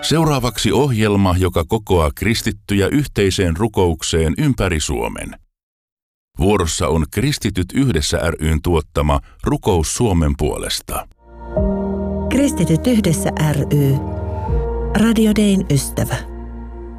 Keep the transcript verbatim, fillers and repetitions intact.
Seuraavaksi ohjelma, joka kokoaa kristittyjä yhteiseen rukoukseen ympäri Suomen. Vuorossa on Kristityt yhdessä ry:n tuottama Rukous Suomen puolesta. Kristityt yhdessä ry. Radio Dayn ystävä.